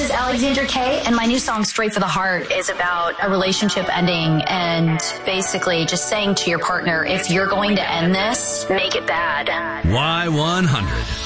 is Alexandra Kay, and my new song, Straight for the Heart, is about a relationship ending and basically just saying to your partner, if you're going to end this, make it bad. Y100.